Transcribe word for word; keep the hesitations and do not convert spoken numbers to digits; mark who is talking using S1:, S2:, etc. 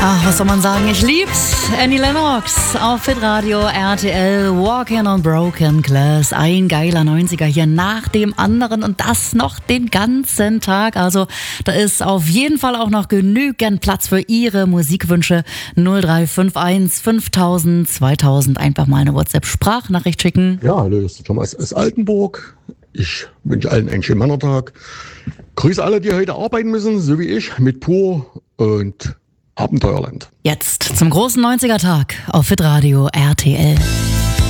S1: Ach, was soll man sagen? Ich lieb's. Annie Lennox auf Hitradio R T L. Walking on Broken Glass. Ein geiler neunziger hier nach dem anderen und das noch den ganzen Tag. Also da ist auf jeden Fall auch noch genügend Platz für Ihre Musikwünsche. null drei fünf eins fünftausend zweitausend. Einfach mal eine WhatsApp-Sprachnachricht schicken.
S2: Ja, hallo, das ist Thomas aus Altenburg. Ich wünsche allen einen schönen Männertag. Grüße alle, die heute arbeiten müssen, so wie ich, mit Pur und Abenteuerland.
S1: Jetzt zum großen neunziger Tag auf Hitradio R T L.